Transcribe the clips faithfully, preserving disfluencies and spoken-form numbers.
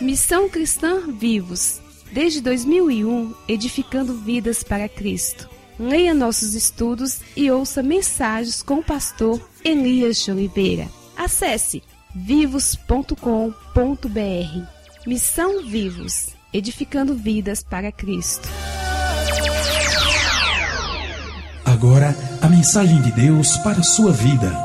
Missão Cristã Vivos, desde dois mil e um, edificando vidas para Cristo. Leia nossos estudos e ouça mensagens com o pastor Elias de Oliveira. Acesse vivos ponto com ponto br. Missão Vivos, edificando vidas para Cristo. Agora, a mensagem de Deus para a sua vida.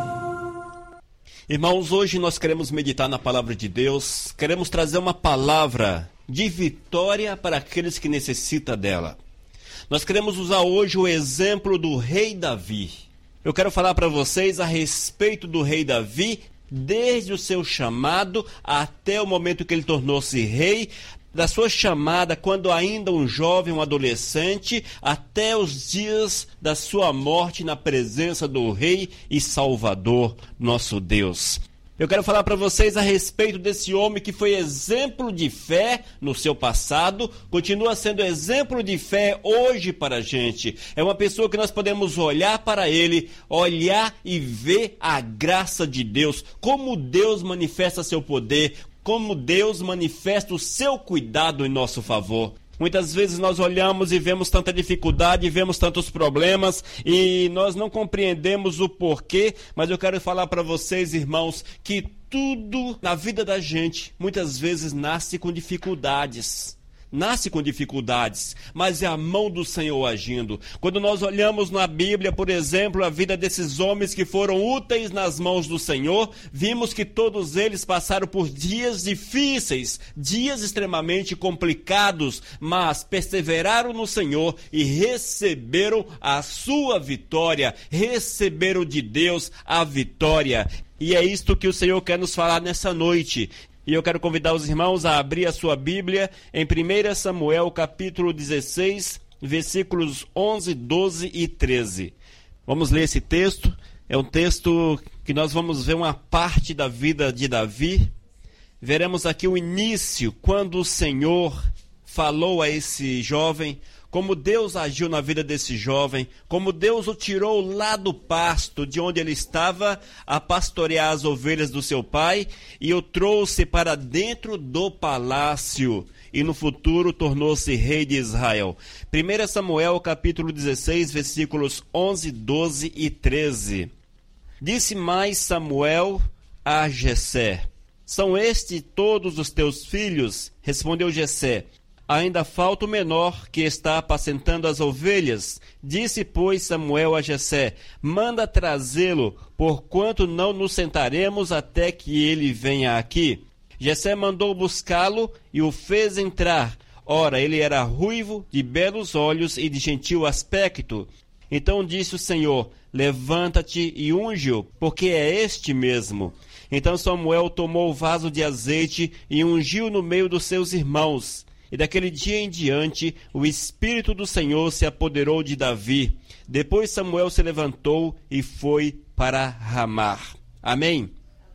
Irmãos, hoje nós queremos meditar na palavra de Deus, queremos trazer uma palavra de vitória para aqueles que necessitam dela. Nós queremos usar hoje o exemplo do rei Davi. Eu quero falar para vocês a respeito do rei Davi, desde o seu chamado até o momento que ele tornou-se rei, da sua chamada quando ainda um jovem, um adolescente, até os dias da sua morte na presença do Rei e Salvador, nosso Deus. Eu quero falar para vocês a respeito desse homem que foi exemplo de fé no seu passado, continua sendo exemplo de fé hoje para a gente. É uma pessoa que nós podemos olhar para ele, olhar e ver a graça de Deus, como Deus manifesta seu poder, como Deus manifesta o seu cuidado em nosso favor. Muitas vezes nós olhamos e vemos tanta dificuldade, vemos tantos problemas e nós não compreendemos o porquê, mas eu quero falar para vocês, irmãos, que tudo na vida da gente muitas vezes nasce com dificuldades. Nasce com dificuldades, mas é a mão do Senhor agindo. Quando nós olhamos na Bíblia, por exemplo, a vida desses homens que foram úteis nas mãos do Senhor, vimos que todos eles passaram por dias difíceis, dias extremamente complicados, mas perseveraram no Senhor e receberam a sua vitória, receberam de Deus a vitória. E é isto que o Senhor quer nos falar nessa noite. E eu quero convidar os irmãos a abrir a sua Bíblia em primeiro Samuel, capítulo dezesseis, versículos onze, doze e treze. Vamos ler esse texto. É um texto que nós vamos ver uma parte da vida de Davi. Veremos aqui o início, quando o Senhor falou a esse jovem, como Deus agiu na vida desse jovem, como Deus o tirou lá do pasto, de onde ele estava, a pastorear as ovelhas do seu pai, e o trouxe para dentro do palácio, e no futuro tornou-se rei de Israel. primeiro Samuel, capítulo dezesseis, versículos onze, doze e treze. Disse mais Samuel a Jessé: são estes todos os teus filhos? Respondeu Jessé: ainda falta o menor, que está apacentando as ovelhas. Disse, pois, Samuel a Jessé: manda trazê-lo, porquanto não nos sentaremos até que ele venha aqui. Jessé mandou buscá-lo e o fez entrar. Ora, ele era ruivo, de belos olhos e de gentil aspecto. Então disse o Senhor: levanta-te e unge-o, porque é este mesmo. Então Samuel tomou o vaso de azeite e ungiu no meio dos seus irmãos. E daquele dia em diante, o Espírito do Senhor se apoderou de Davi. Depois Samuel se levantou e foi para Ramá. Amém?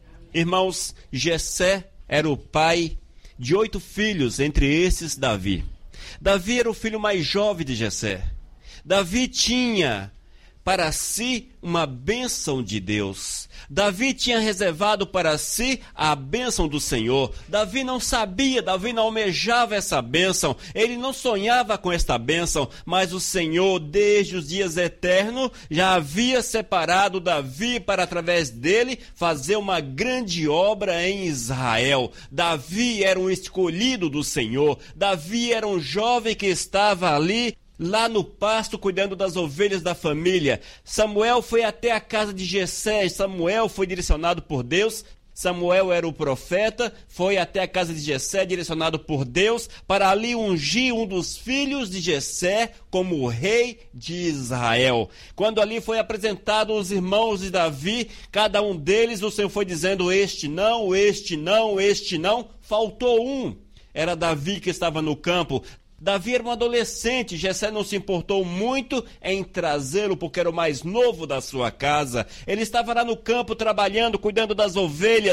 Irmãos, Jessé era o pai de oito filhos, entre esses Davi. Davi era o filho mais jovem de Jessé. Davi tinha para si uma bênção de Deus. Davi tinha reservado para si a bênção do Senhor. Davi não sabia, Davi não almejava essa bênção, ele não sonhava com esta bênção, mas o Senhor, desde os dias eternos, já havia separado Davi para, através dele, fazer uma grande obra em Israel. Davi era um escolhido do Senhor. Davi era um jovem que estava ali, lá no pasto, cuidando das ovelhas da família. Samuel foi até a casa de Jessé. Samuel foi direcionado por Deus. Samuel era o profeta, foi até a casa de Jessé, direcionado por Deus, para ali ungir um dos filhos de Jessé como o rei de Israel. Quando ali foi apresentado os irmãos de Davi, cada um deles, o Senhor foi dizendo: este não, este não, este não. Faltou um. Era Davi que estava no campo. Davi era um adolescente. Jessé não se importou muito em trazê-lo, porque era o mais novo da sua casa. Ele estava lá no campo trabalhando, cuidando das ovelhas,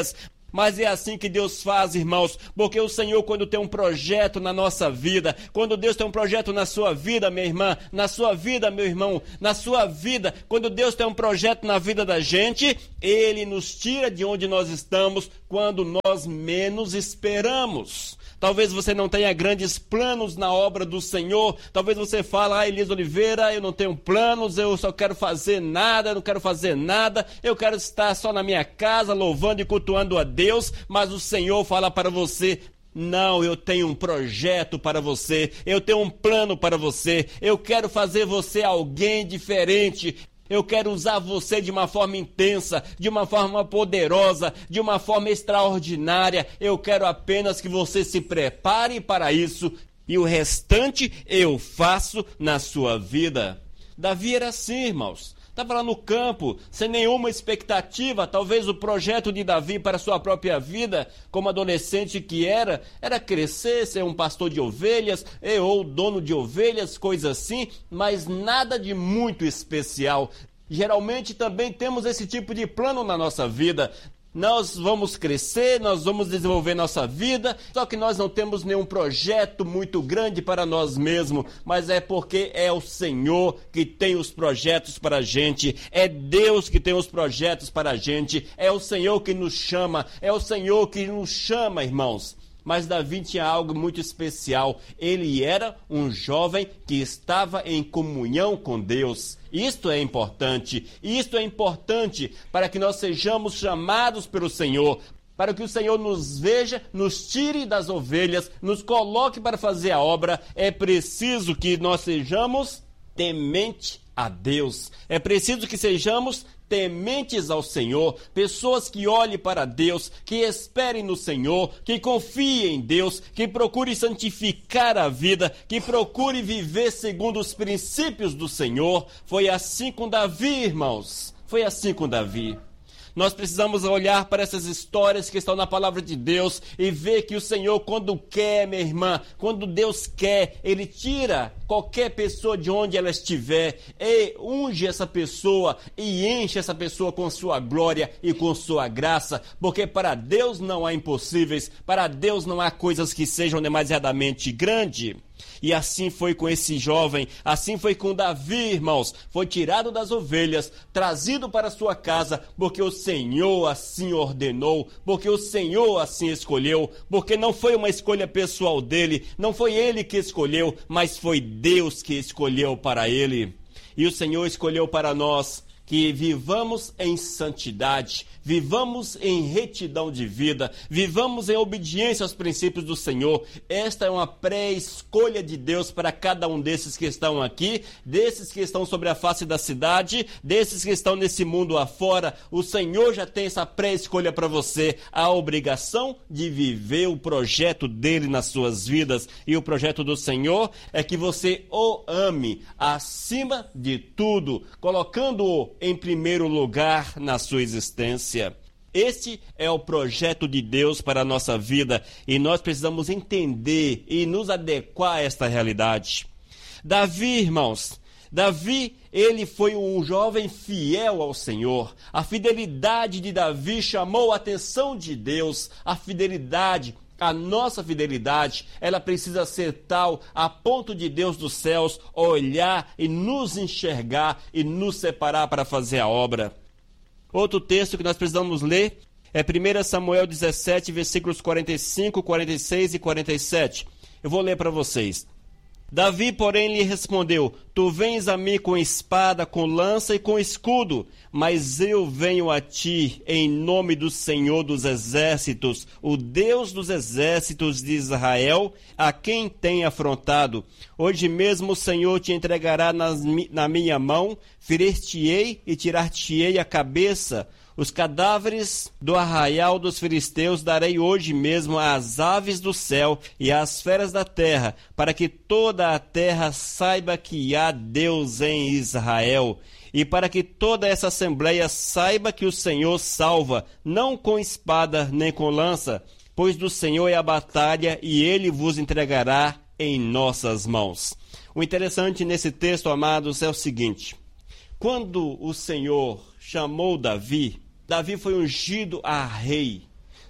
Mas é assim que Deus faz, irmãos, porque o Senhor, quando tem um projeto na nossa vida, quando Deus tem um projeto na sua vida, minha irmã, na sua vida, meu irmão, na sua vida, quando Deus tem um projeto na vida da gente, Ele nos tira de onde nós estamos quando nós menos esperamos. Talvez você não tenha grandes planos na obra do Senhor. Talvez você fale, ah, Elias Oliveira, eu não tenho planos, eu só quero fazer nada, eu não quero fazer nada, eu quero estar só na minha casa, louvando e cultuando a Deus. Mas o Senhor fala para você, não, eu tenho um projeto para você, eu tenho um plano para você, eu quero fazer você alguém diferente. Eu quero usar você de uma forma intensa, de uma forma poderosa, de uma forma extraordinária. Eu quero apenas que você se prepare para isso e o restante eu faço na sua vida. Davi era assim, irmãos. Estava lá no campo, sem nenhuma expectativa. Talvez o projeto de Davi para a sua própria vida, como adolescente que era, era crescer, ser um pastor de ovelhas, ou dono de ovelhas, coisa assim, mas nada de muito especial. Geralmente também temos esse tipo de plano na nossa vida. Nós vamos crescer, nós vamos desenvolver nossa vida, só que nós não temos nenhum projeto muito grande para nós mesmos, mas é porque é o Senhor que tem os projetos para a gente, é Deus que tem os projetos para a gente, é o Senhor que nos chama, é o Senhor que nos chama, irmãos. Mas Davi tinha algo muito especial. Ele era um jovem que estava em comunhão com Deus. Isto é importante. Isto é importante para que nós sejamos chamados pelo Senhor, para que o Senhor nos veja, nos tire das ovelhas, nos coloque para fazer a obra. É preciso que nós sejamos temente a Deus. É preciso que sejamos tementes ao Senhor, pessoas que olhem para Deus, que esperem no Senhor, que confiem em Deus, que procurem santificar a vida, que procurem viver segundo os princípios do Senhor. Foi assim com Davi, irmãos. Foi assim com Davi. Nós precisamos olhar para essas histórias que estão na palavra de Deus e ver que o Senhor, quando quer, minha irmã, quando Deus quer, Ele tira qualquer pessoa de onde ela estiver e unge essa pessoa e enche essa pessoa com sua glória e com sua graça, porque para Deus não há impossíveis, para Deus não há coisas que sejam demasiadamente grandes. E assim foi com esse jovem, assim foi com Davi, irmãos. Foi tirado das ovelhas, trazido para sua casa, porque o Senhor assim ordenou, porque o Senhor assim escolheu, porque não foi uma escolha pessoal dele, não foi ele que escolheu, mas foi Deus que escolheu para ele. E o Senhor escolheu para nós que vivamos em santidade, vivamos em retidão de vida, vivamos em obediência aos princípios do Senhor. Esta é uma pré-escolha de Deus para cada um desses que estão aqui, desses que estão sobre a face da cidade, desses que estão nesse mundo afora. O Senhor já tem essa pré-escolha para você, a obrigação de viver o projeto dele nas suas vidas. E o projeto do Senhor é que você o ame acima de tudo, colocando-o em primeiro lugar na sua existência. Este é o projeto de Deus para a nossa vida e nós precisamos entender e nos adequar a esta realidade. Davi, irmãos, Davi, ele foi um jovem fiel ao Senhor. A fidelidade de Davi chamou a atenção de Deus. A fidelidade, a nossa fidelidade, ela precisa ser tal a ponto de Deus dos céus olhar e nos enxergar e nos separar para fazer a obra. Outro texto que nós precisamos ler é primeiro Samuel dezessete, versículos quarenta e cinco, quarenta e seis e quarenta e sete. Eu vou ler para vocês. Davi, porém, lhe respondeu: Tu vens a mim com espada, com lança e com escudo, mas eu venho a ti em nome do Senhor dos Exércitos, o Deus dos Exércitos de Israel, a quem tem afrontado. Hoje mesmo o Senhor te entregará nas, na minha mão, ferir-te-ei e tirar-te-ei a cabeça. Os cadáveres do arraial dos filisteus darei hoje mesmo às aves do céu e às feras da terra, para que toda a terra saiba que há Deus em Israel, e para que toda essa assembleia saiba que o Senhor salva, não com espada nem com lança, pois do Senhor é a batalha e ele vos entregará em nossas mãos. O interessante nesse texto, amados, é o seguinte: quando o Senhor chamou Davi, Davi foi ungido a rei.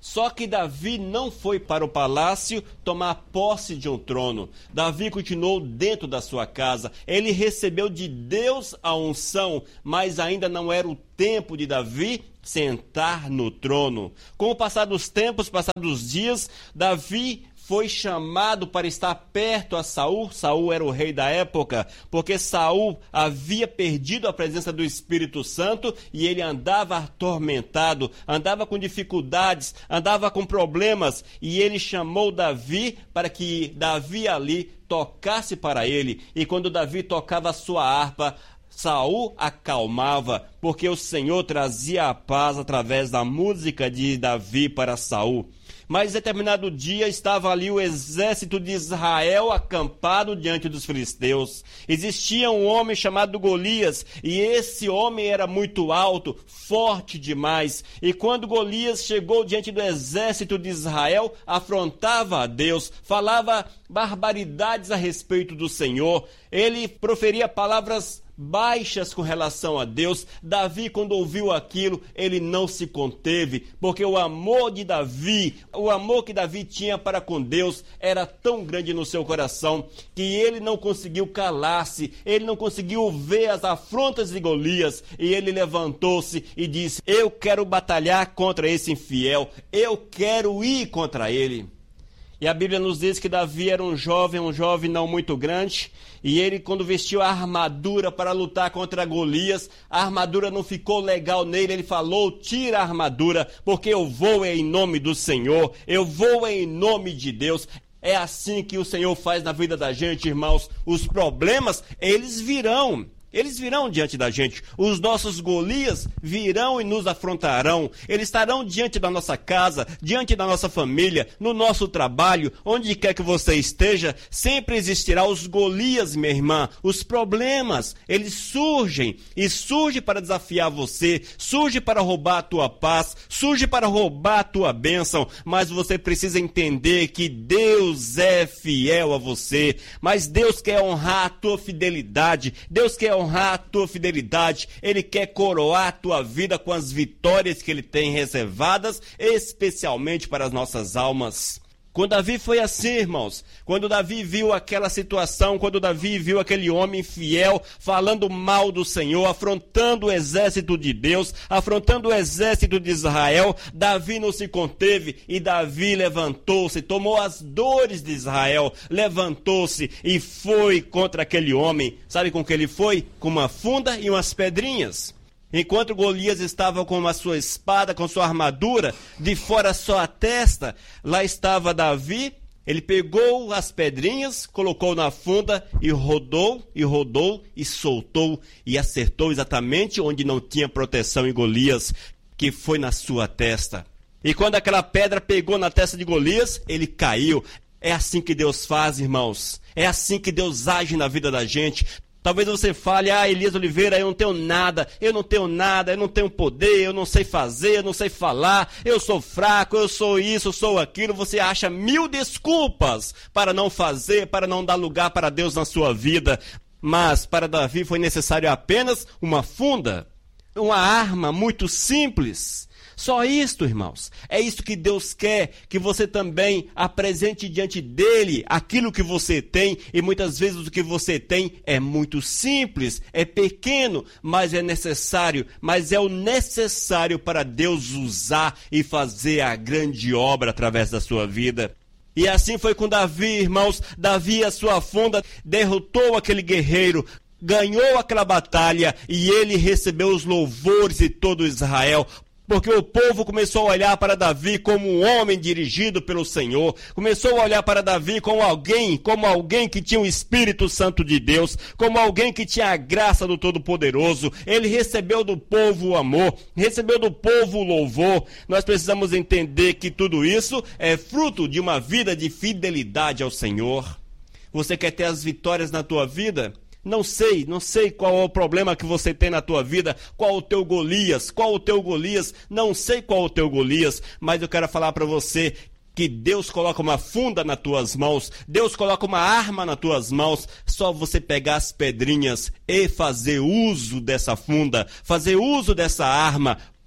Só que Davi não foi para o palácio tomar posse de um trono. Davi continuou dentro da sua casa. Ele recebeu de Deus a unção, mas ainda não era o tempo de Davi sentar no trono. Com o passar dos tempos, passados os dias, Davi foi chamado para estar perto a Saul. Saul era o rei da época, porque Saul havia perdido a presença do Espírito Santo e ele andava atormentado, andava com dificuldades, andava com problemas, e ele chamou Davi para que Davi ali tocasse para ele. E quando Davi tocava a sua harpa, Saul acalmava, porque o Senhor trazia a paz através da música de Davi para Saul. Mas, determinado dia, estava ali o exército de Israel acampado diante dos filisteus. Existia um homem chamado Golias, e esse homem era muito alto, forte demais. E quando Golias chegou diante do exército de Israel, afrontava a Deus, falava barbaridades a respeito do Senhor. Ele proferia palavras baixas com relação a Deus. Davi, quando ouviu aquilo, ele não se conteve, porque o amor de Davi, o amor que Davi tinha para com Deus era tão grande no seu coração, que ele não conseguiu calar-se, ele não conseguiu ver as afrontas de Golias, e ele levantou-se e disse: eu quero batalhar contra esse infiel, eu quero ir contra ele. E a Bíblia nos diz que Davi era um jovem, um jovem não muito grande, e ele, quando vestiu a armadura para lutar contra Golias, a armadura não ficou legal nele. Ele falou: tira a armadura, porque eu vou em nome do Senhor, eu vou em nome de Deus. É assim que o Senhor faz na vida da gente, irmãos. Os problemas, eles virão. Eles virão diante da gente. Os nossos Golias virão e nos afrontarão. Eles estarão diante da nossa casa, diante da nossa família, no nosso trabalho, onde quer que você esteja. Sempre existirá os Golias, minha irmã. Os problemas, eles surgem. E surge para desafiar você, surge para roubar a tua paz, surge para roubar a tua bênção. Mas você precisa entender que Deus é fiel a você. Mas Deus quer honrar a tua fidelidade. Deus quer honrar a tua fidelidade. Ele quer coroar a tua vida com as vitórias que Ele tem reservadas, especialmente para as nossas almas. Quando Davi foi assim, irmãos, quando Davi viu aquela situação, quando Davi viu aquele homem fiel falando mal do Senhor, afrontando o exército de Deus, afrontando o exército de Israel, Davi não se conteve e Davi levantou-se, tomou as dores de Israel, levantou-se e foi contra aquele homem. Sabe com que ele foi? Com uma funda e umas pedrinhas. Enquanto Golias estava com a sua espada, com sua armadura, de fora só a testa, lá estava Davi. Ele pegou as pedrinhas, colocou na funda e rodou, e rodou, e soltou, e acertou exatamente onde não tinha proteção em Golias, que foi na sua testa. E quando aquela pedra pegou na testa de Golias, ele caiu. É assim que Deus faz, irmãos. É assim que Deus age na vida da gente. Talvez você fale: ah, Elias Oliveira, eu não tenho nada, eu não tenho nada, eu não tenho poder, eu não sei fazer, eu não sei falar, eu sou fraco, eu sou isso, eu sou aquilo. Você acha mil desculpas para não fazer, para não dar lugar para Deus na sua vida. Mas para Davi foi necessário apenas uma funda, uma arma muito simples. Só isto, irmãos. É isso que Deus quer, que você também apresente diante dele aquilo que você tem. E muitas vezes o que você tem é muito simples, é pequeno, mas é necessário. Mas é o necessário para Deus usar e fazer a grande obra através da sua vida. E assim foi com Davi, irmãos. Davi, a sua funda, derrotou aquele guerreiro, ganhou aquela batalha e ele recebeu os louvores de todo Israel. Porque o povo começou a olhar para Davi como um homem dirigido pelo Senhor. Começou a olhar para Davi como alguém, como alguém que tinha o Espírito Santo de Deus, como alguém que tinha a graça do Todo-Poderoso. Ele recebeu do povo o amor, recebeu do povo o louvor. Nós precisamos entender que tudo isso é fruto de uma vida de fidelidade ao Senhor. Você quer ter as vitórias na tua vida? Não sei, não sei qual é o problema que você tem na tua vida, qual o teu Golias, qual o teu Golias, não sei qual o teu Golias, mas eu quero falar para você que Deus coloca uma funda nas tuas mãos, Deus coloca uma arma nas tuas mãos, só você pegar as pedrinhas e fazer uso dessa funda, fazer uso dessa arma.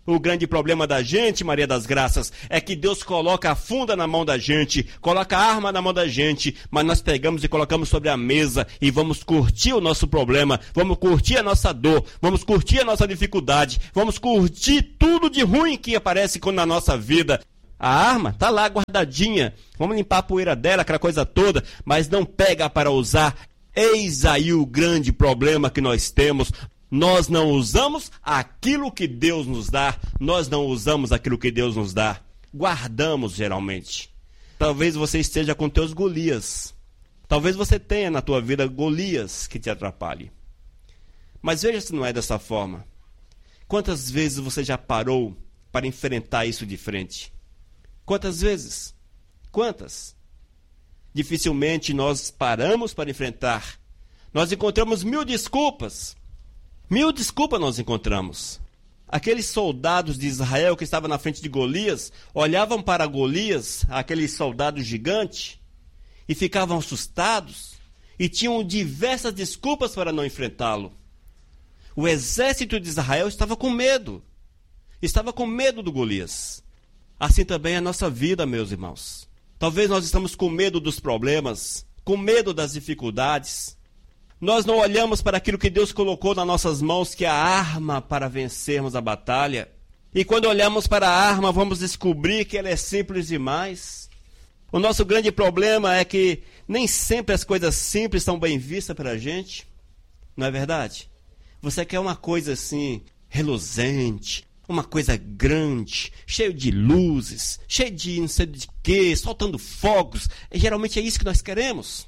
O grande problema da gente, Maria das Graças, é que Deus coloca a funda na mão da gente, coloca a arma na mão da gente, mas nós pegamos e colocamos sobre a mesa e vamos curtir o nosso problema, vamos curtir a nossa dor, vamos curtir a nossa dificuldade, vamos curtir tudo de ruim que aparece na nossa vida. A arma está lá guardadinha, vamos limpar a poeira dela, aquela coisa toda, mas não pega para usar. Eis aí o grande problema que nós temos. Nós não usamos aquilo que Deus nos dá. Nós não usamos aquilo que Deus nos dá. Guardamos geralmente. Talvez você esteja com teus Golias. Talvez você tenha na tua vida Golias que te atrapalhe. Mas veja se não é dessa forma. Quantas vezes você já parou para enfrentar isso de frente? Quantas vezes? Quantas? Dificilmente nós paramos para enfrentar. Nós encontramos mil desculpas. Mil desculpas nós encontramos. Aqueles soldados de Israel que estavam na frente de Golias, olhavam para Golias, aquele soldado gigante, e ficavam assustados, e tinham diversas desculpas para não enfrentá-lo. O exército de Israel estava com medo. Estava com medo do Golias. Assim também é a nossa vida, meus irmãos. Talvez nós estamos com medo dos problemas, com medo das dificuldades. Nós não olhamos para aquilo que Deus colocou nas nossas mãos, que é a arma para vencermos a batalha. E quando olhamos para a arma, vamos descobrir que ela é simples demais. O nosso grande problema é que nem sempre as coisas simples são bem vistas para a gente. Não é verdade? Você quer uma coisa assim, reluzente, uma coisa grande, cheio de luzes, cheio de não sei de quê, soltando fogos. E geralmente é isso que nós queremos.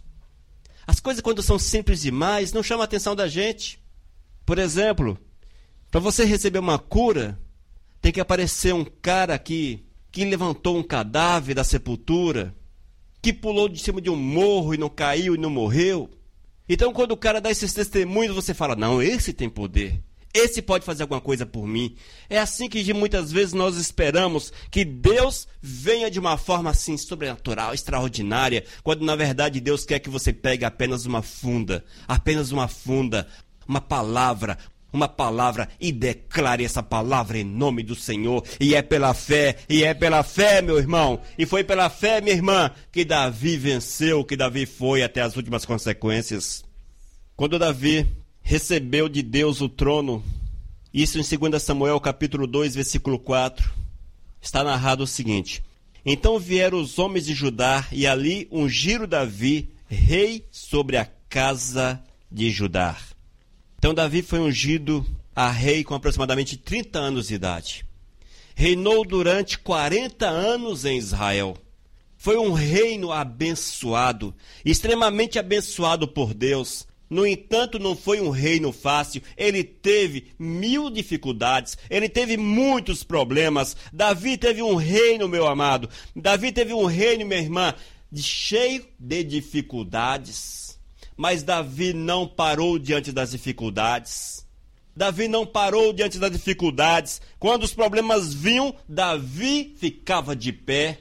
As coisas, quando são simples demais, não chamam a atenção da gente. Por exemplo, para você receber uma cura, tem que aparecer um cara que, que levantou um cadáver da sepultura, que pulou de cima de um morro e não caiu e não morreu. Então, quando o cara dá esses testemunhos, você fala, não, esse tem poder. Esse pode fazer alguma coisa por mim. É assim que muitas vezes nós esperamos que Deus venha de uma forma assim sobrenatural, extraordinária, quando na verdade Deus quer que você pegue apenas uma funda, apenas uma funda, uma palavra, uma palavra e declare essa palavra em nome do Senhor. E é pela fé, e é pela fé, meu irmão, e foi pela fé, minha irmã, que Davi venceu, que Davi foi até as últimas consequências. Quando Davi recebeu de Deus o trono, isso em dois Samuel capítulo dois, versículo quatro, está narrado o seguinte: então vieram os homens de Judá e ali ungiram Davi rei sobre a casa de Judá. Então Davi foi ungido a rei com aproximadamente trinta anos de idade. Reinou durante quarenta anos em Israel. Foi um reino abençoado, extremamente abençoado por Deus. No entanto, não foi um reino fácil. Ele teve mil dificuldades. Ele teve muitos problemas. Davi teve um reino, meu amado. Davi teve um reino, minha irmã, de cheio de dificuldades. Mas Davi não parou diante das dificuldades. Davi não parou diante das dificuldades. Quando os problemas vinham, Davi ficava de pé.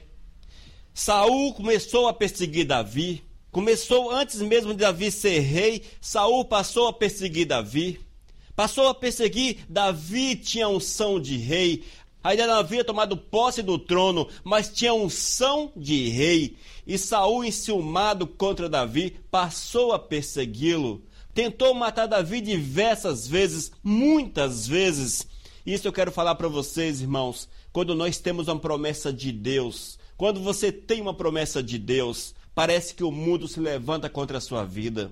Saul começou a perseguir Davi. Começou antes mesmo de Davi ser rei, Saul passou a perseguir Davi. Passou a perseguir, Davi tinha unção de rei. Ainda não havia tomado posse do trono, mas tinha unção de rei. E Saul, enciumado contra Davi, passou a persegui-lo. Tentou matar Davi diversas vezes, muitas vezes. Isso eu quero falar para vocês, irmãos. Quando nós temos uma promessa de Deus, quando você tem uma promessa de Deus, parece que o mundo se levanta contra a sua vida.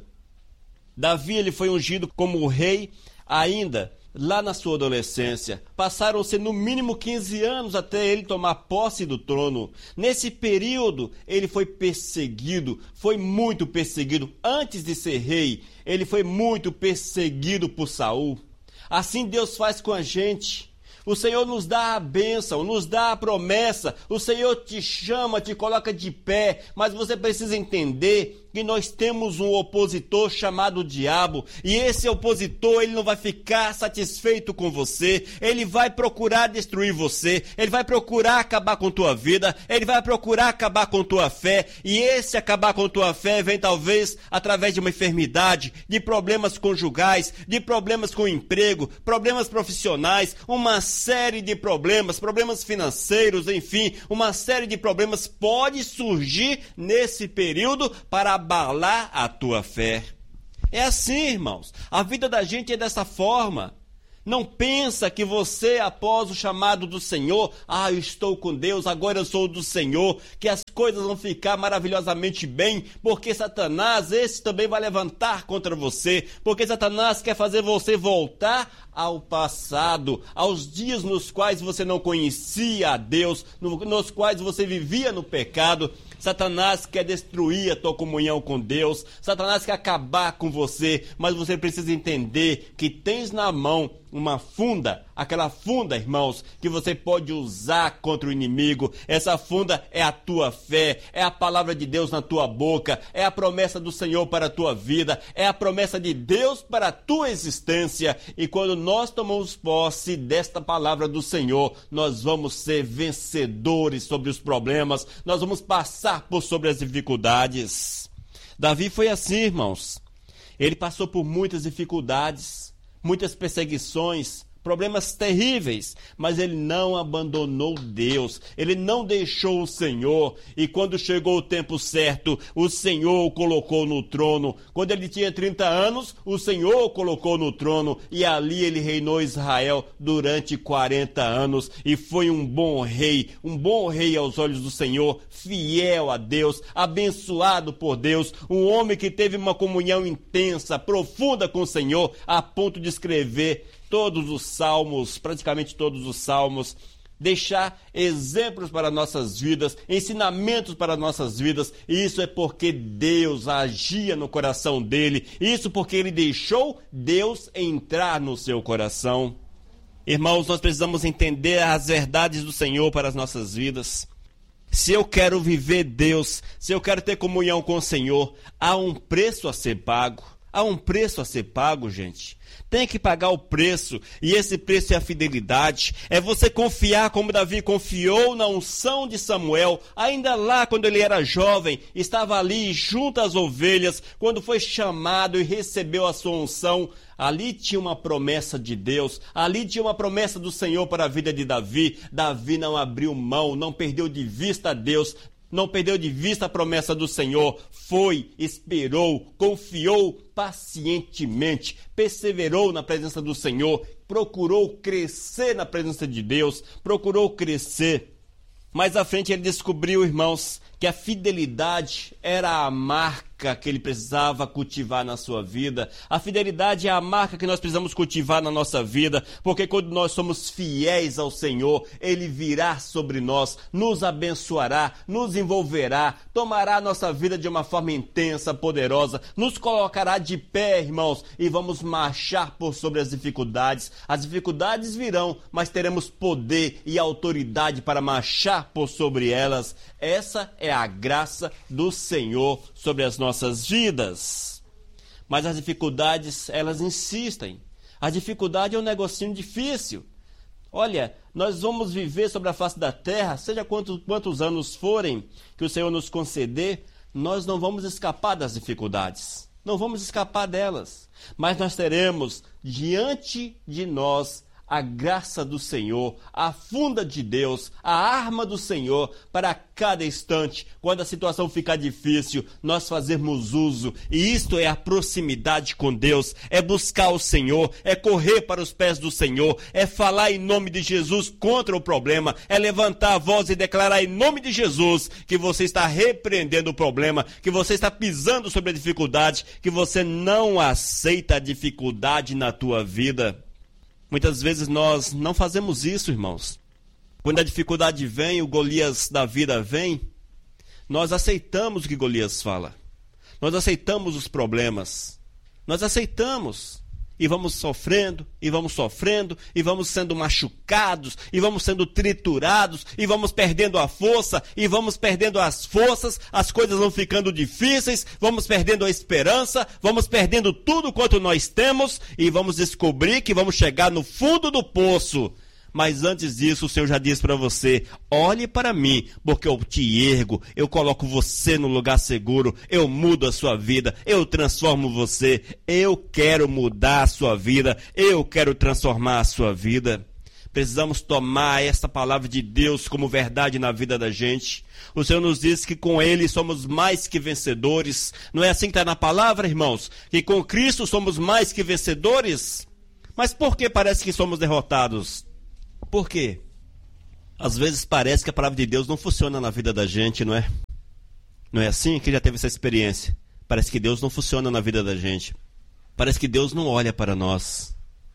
Davi ele foi ungido como rei ainda lá na sua adolescência. Passaram-se no mínimo quinze anos até ele tomar posse do trono. Nesse período, ele foi perseguido, foi muito perseguido. Antes de ser rei, ele foi muito perseguido por Saul. Assim Deus faz com a gente. O Senhor nos dá a bênção, nos dá a promessa, o Senhor te chama, te coloca de pé, mas você precisa entender que nós temos um opositor chamado diabo, e esse opositor ele não vai ficar satisfeito com você, ele vai procurar destruir você, ele vai procurar acabar com tua vida, ele vai procurar acabar com tua fé, e esse acabar com tua fé vem talvez através de uma enfermidade, de problemas conjugais, de problemas com emprego, problemas profissionais, uma série de problemas, problemas financeiros, enfim, uma série de problemas pode surgir nesse período para abalar a tua fé. É assim, irmãos, a vida da gente é dessa forma. Não pensa que você, após o chamado do Senhor, ah, eu estou com Deus, agora eu sou do Senhor, que as coisas vão ficar maravilhosamente bem, porque Satanás, esse também vai levantar contra você, porque Satanás quer fazer você voltar ao passado, aos dias nos quais você não conhecia a Deus, nos quais você vivia no pecado. Satanás quer destruir a tua comunhão com Deus, Satanás quer acabar com você, mas você precisa entender que tens na mão uma funda, aquela funda, irmãos, que você pode usar contra o inimigo. Essa funda é a tua fé, é a palavra de Deus na tua boca, é a promessa do Senhor para a tua vida, é a promessa de Deus para a tua existência. E quando nós tomamos posse desta palavra do Senhor, nós vamos ser vencedores sobre os problemas, nós vamos passar por sobre as dificuldades. Davi foi assim, irmãos. Ele passou por muitas dificuldades, muitas perseguições, problemas terríveis, mas ele não abandonou Deus, ele não deixou o Senhor, e quando chegou o tempo certo, o Senhor o colocou no trono. Quando ele tinha trinta anos, o Senhor o colocou no trono, e ali ele reinou Israel durante quarenta anos, e foi um bom rei, um bom rei aos olhos do Senhor, fiel a Deus, abençoado por Deus, um homem que teve uma comunhão intensa, profunda com o Senhor, a ponto de escrever todos os salmos, praticamente todos os salmos, deixar exemplos para nossas vidas, ensinamentos para nossas vidas. E isso é porque Deus agia no coração dele, isso porque ele deixou Deus entrar no seu coração. Irmãos, nós precisamos entender as verdades do Senhor para as nossas vidas. Se eu quero viver Deus, se eu quero ter comunhão com o Senhor, há um preço a ser pago. Há um preço a ser pago, gente. Tem que pagar o preço, e esse preço é a fidelidade. É você confiar como Davi confiou na unção de Samuel, ainda lá quando ele era jovem, estava ali junto às ovelhas, quando foi chamado e recebeu a sua unção. Ali tinha uma promessa de Deus, ali tinha uma promessa do Senhor para a vida de Davi. Davi não abriu mão, não perdeu de vista a Deus, não perdeu de vista a promessa do Senhor, foi, esperou, confiou pacientemente, perseverou na presença do Senhor, procurou crescer na presença de Deus, procurou crescer. Mais à frente ele descobriu, irmãos, que a fidelidade era a marca que ele precisava cultivar na sua vida. A fidelidade é a marca que nós precisamos cultivar na nossa vida, porque quando nós somos fiéis ao Senhor, Ele virá sobre nós, nos abençoará, nos envolverá, tomará a nossa vida de uma forma intensa, poderosa, nos colocará de pé, irmãos, e vamos marchar por sobre as dificuldades. As dificuldades virão, mas teremos poder e autoridade para marchar por sobre elas. Essa é a graça do Senhor sobre as nossas vidas. Mas as dificuldades, elas insistem. A dificuldade é um negocinho difícil. Olha, nós vamos viver sobre a face da terra, seja quantos, quantos anos forem que o Senhor nos conceder, nós não vamos escapar das dificuldades. Não vamos escapar delas. Mas nós teremos diante de nós a graça do Senhor, a funda de Deus, a arma do Senhor para cada instante. Quando a situação ficar difícil, nós fazermos uso. E isto é a proximidade com Deus, é buscar o Senhor, é correr para os pés do Senhor, é falar em nome de Jesus contra o problema, é levantar a voz e declarar em nome de Jesus que você está repreendendo o problema, que você está pisando sobre a dificuldade, que você não aceita a dificuldade na tua vida. Muitas vezes nós não fazemos isso, irmãos. Quando a dificuldade vem, o Golias da vida vem, nós aceitamos o que Golias fala. Nós aceitamos os problemas. Nós aceitamos. E vamos sofrendo, e vamos sofrendo, e vamos sendo machucados, e vamos sendo triturados, e vamos perdendo a força, e vamos perdendo as forças, as coisas vão ficando difíceis, vamos perdendo a esperança, vamos perdendo tudo quanto nós temos, e vamos descobrir que vamos chegar no fundo do poço. Mas antes disso, o Senhor já disse para você, olhe para mim, porque eu te ergo, eu coloco você no lugar seguro, eu mudo a sua vida, eu transformo você, eu quero mudar a sua vida, eu quero transformar a sua vida. Precisamos tomar esta palavra de Deus como verdade na vida da gente. O Senhor nos diz que com Ele somos mais que vencedores. Não é assim que está na palavra, irmãos? Que com Cristo somos mais que vencedores? Mas por que parece que somos derrotados? Por quê? Às vezes parece que a palavra de Deus não funciona na vida da gente, não é? Não é assim? Quem já teve essa experiência? Parece que Deus não funciona na vida da gente. Parece que Deus não olha para nós.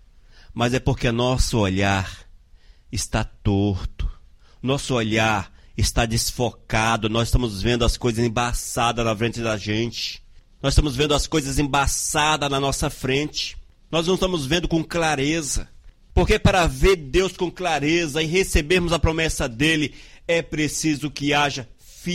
Mas é porque nosso olhar está torto. Nosso olhar está desfocado. Nós estamos vendo as coisas embaçadas na frente da gente. Nós estamos vendo as coisas embaçadas na nossa frente. Nós não estamos vendo com clareza. Porque para ver Deus com clareza e recebermos a promessa dele, é preciso que haja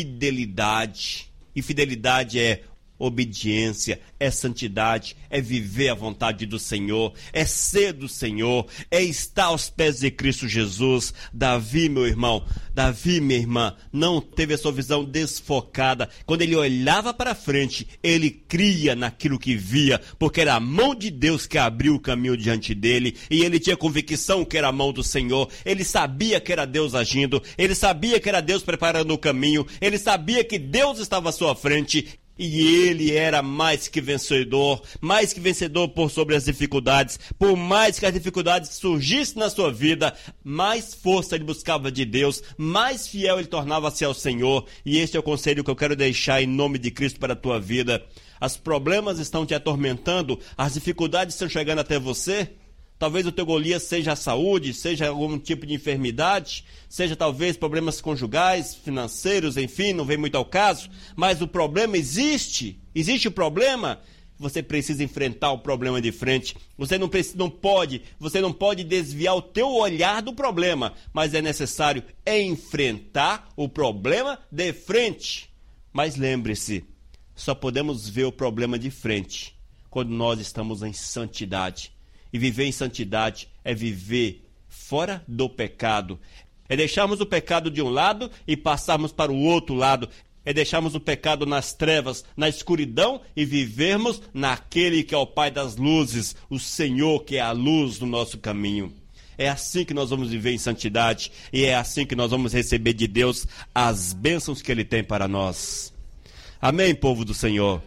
fidelidade. E fidelidade é obediência, é santidade, é viver a vontade do Senhor, é ser do Senhor, é estar aos pés de Cristo Jesus. Davi, meu irmão, Davi, minha irmã, não teve a sua visão desfocada. Quando ele olhava para frente, ele cria naquilo que via, porque era a mão de Deus que abriu o caminho diante dele, e ele tinha convicção que era a mão do Senhor. Ele sabia que era Deus agindo, ele sabia que era Deus preparando o caminho, ele sabia que Deus estava à sua frente. E ele era mais que vencedor, mais que vencedor por sobre as dificuldades. Por mais que as dificuldades surgissem na sua vida, mais força ele buscava de Deus, mais fiel ele tornava-se ao Senhor. E este é o conselho que eu quero deixar em nome de Cristo para a tua vida. Os problemas estão te atormentando, as dificuldades estão chegando até você. Talvez o teu Golias seja a saúde, seja algum tipo de enfermidade, seja talvez problemas conjugais, financeiros, enfim, não vem muito ao caso. Mas o problema existe, existe o problema. Você precisa enfrentar o problema de frente. Você não, precisa, não pode, você não pode desviar o teu olhar do problema, mas é necessário enfrentar o problema de frente. Mas lembre-se, só podemos ver o problema de frente quando nós estamos em santidade. E viver em santidade é viver fora do pecado. É deixarmos o pecado de um lado e passarmos para o outro lado. É deixarmos o pecado nas trevas, na escuridão e vivermos naquele que é o Pai das luzes, o Senhor que é a luz do nosso caminho. É assim que nós vamos viver em santidade e é assim que nós vamos receber de Deus as bênçãos que Ele tem para nós. Amém, povo do Senhor?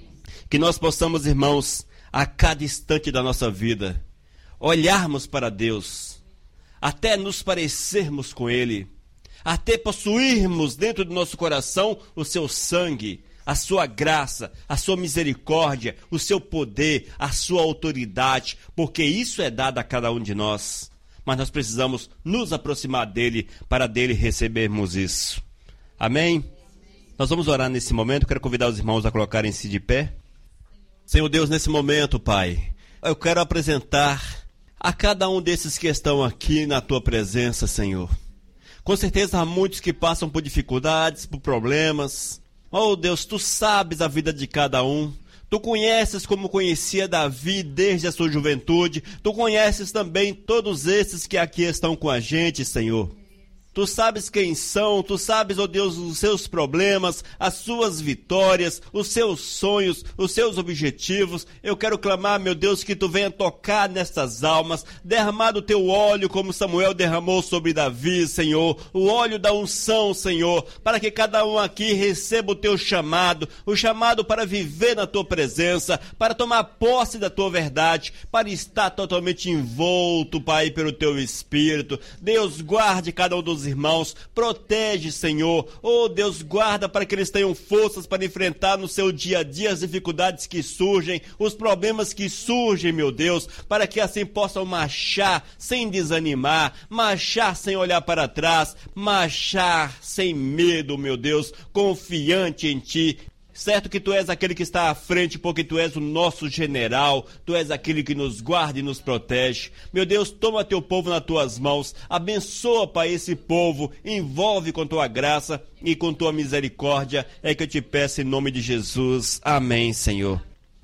Que nós possamos, irmãos, a cada instante da nossa vida, olharmos para Deus, até nos parecermos com Ele, até possuirmos dentro do nosso coração o seu sangue, a sua graça, a sua misericórdia, o seu poder, a sua autoridade, porque isso é dado a cada um de nós. Mas nós precisamos nos aproximar dele para dele recebermos isso. Amém? Nós vamos orar nesse momento. Quero convidar os irmãos a colocarem-se de pé. Senhor Deus, nesse momento, Pai, eu quero apresentar a cada um desses que estão aqui na Tua presença, Senhor. Com certeza há muitos que passam por dificuldades, por problemas. Oh Deus, Tu sabes a vida de cada um. Tu conheces como conhecia Davi desde a sua juventude. Tu conheces também todos esses que aqui estão com a gente, Senhor. Tu sabes quem são, Tu sabes, ó Deus, os seus problemas, as suas vitórias, os seus sonhos, os seus objetivos. Eu quero clamar, meu Deus, que Tu venha tocar nestas almas, derramar o Teu óleo como Samuel derramou sobre Davi, Senhor. O óleo da unção, Senhor, para que cada um aqui receba o Teu chamado, o chamado para viver na Tua presença, para tomar posse da Tua verdade, para estar totalmente envolto, Pai, pelo Teu Espírito. Deus, guarde cada um dos irmãos, protege, Senhor. Oh Deus, guarda para que eles tenham forças para enfrentar no seu dia a dia as dificuldades que surgem, os problemas que surgem, meu Deus, para que assim possam marchar sem desanimar, marchar sem olhar para trás, marchar sem medo, meu Deus, confiante em Ti. Certo que Tu és aquele que está à frente, porque Tu és o nosso general, Tu és aquele que nos guarda e nos protege. Meu Deus, toma Teu povo nas Tuas mãos, abençoa, Pai, esse povo, envolve com Tua graça e com Tua misericórdia, é que eu te peço em nome de Jesus. Amém, Senhor.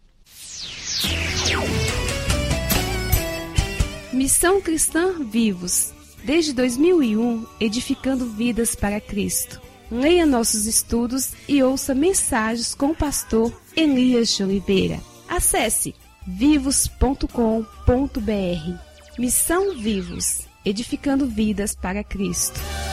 Missão Cristã Vivos, desde dois mil e um, edificando vidas para Cristo. Leia nossos estudos e ouça mensagens com o pastor Elias de Oliveira. Acesse vivos ponto com ponto br. Missão Vivos. edificando vidas para Cristo.